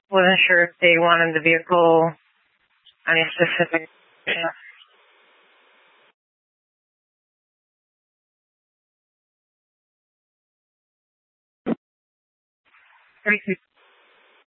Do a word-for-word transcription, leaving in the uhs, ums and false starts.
Wasn't sure if they wanted the vehicle any specific. Yeah. thirty-two